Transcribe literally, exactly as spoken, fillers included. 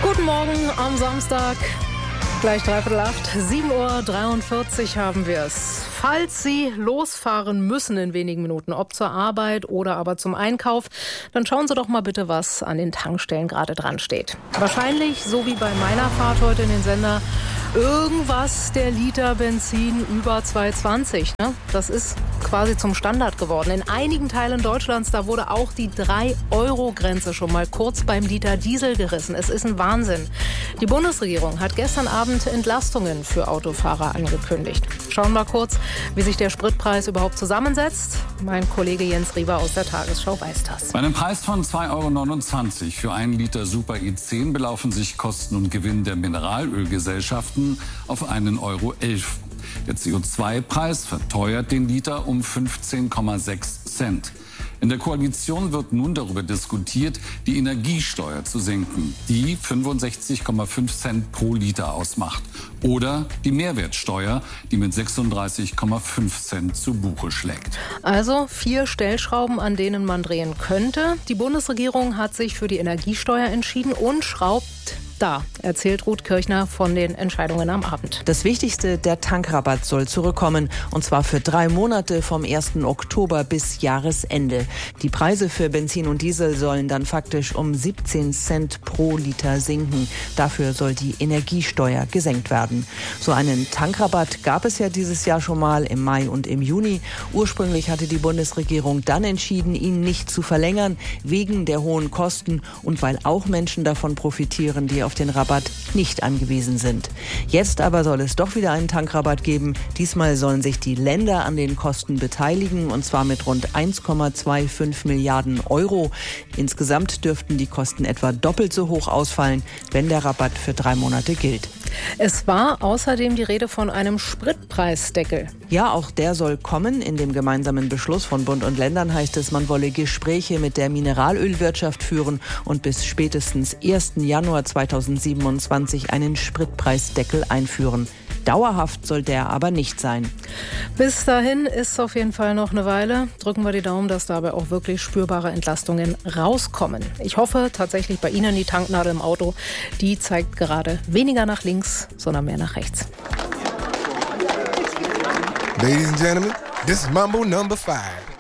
Guten Morgen am Samstag, gleich dreiviertel acht, sieben Uhr dreiundvierzig haben wir es. Falls Sie losfahren müssen in wenigen Minuten, ob zur Arbeit oder aber zum Einkauf, dann schauen Sie doch mal bitte, was an den Tankstellen gerade dran steht. Wahrscheinlich, so wie bei meiner Fahrt heute in den Sender, irgendwas der Liter Benzin über zwei zwanzig. Ne? Das ist quasi zum Standard geworden. In einigen Teilen Deutschlands, da wurde auch die drei Euro Grenze schon mal kurz beim Liter Diesel gerissen. Es ist ein Wahnsinn. Die Bundesregierung hat gestern Abend Entlastungen für Autofahrer angekündigt. Schauen wir mal kurz, wie sich der Spritpreis überhaupt zusammensetzt. Mein Kollege Jens Rieber aus der Tagesschau weiß das. Bei einem Preis von zwei Euro neunundzwanzig für einen Liter Super I zehn belaufen sich Kosten und Gewinn der Mineralölgesellschaften auf einen Euro elf. Der C O zwei Preis verteuert den Liter um fünfzehn Komma sechs Cent. In der Koalition wird nun darüber diskutiert, die Energiesteuer zu senken, die fünfundsechzig Komma fünf Cent pro Liter ausmacht. Oder die Mehrwertsteuer, die mit sechsunddreißig Komma fünf Cent zu Buche schlägt. Also vier Stellschrauben, an denen man drehen könnte. Die Bundesregierung hat sich für die Energiesteuer entschieden und schraubt da, erzählt Ruth Kirchner von den Entscheidungen am Abend. Das Wichtigste, der Tankrabatt soll zurückkommen. Und zwar für drei Monate vom ersten Oktober bis Jahresende. Die Preise für Benzin und Diesel sollen dann faktisch um siebzehn Cent pro Liter sinken. Dafür soll die Energiesteuer gesenkt werden. So einen Tankrabatt gab es ja dieses Jahr schon mal im Mai und im Juni. Ursprünglich hatte die Bundesregierung dann entschieden, ihn nicht zu verlängern, wegen der hohen Kosten und weil auch Menschen davon profitieren, die auf den Rabatt nicht angewiesen sind. Jetzt aber soll es doch wieder einen Tankrabatt geben. Diesmal sollen sich die Länder an den Kosten beteiligen, und zwar mit rund eins Komma fünfundzwanzig Milliarden Euro. Insgesamt dürften die Kosten etwa doppelt so hoch ausfallen, wenn der Rabatt für drei Monate gilt. Es war außerdem die Rede von einem Spritpreisdeckel. Ja, auch der soll kommen. In dem gemeinsamen Beschluss von Bund und Ländern heißt es, man wolle Gespräche mit der Mineralölwirtschaft führen und bis spätestens ersten Januar zweitausendsiebenundzwanzig einen Spritpreisdeckel einführen. Dauerhaft soll der aber nicht sein. Bis dahin ist auf jeden Fall noch eine Weile. Drücken wir die Daumen, dass dabei auch wirklich spürbare Entlastungen rauskommen. Ich hoffe tatsächlich bei Ihnen, die Tanknadel im Auto, die zeigt gerade weniger nach links, sondern mehr nach rechts. Ladies and gentlemen, this is Mambo number five.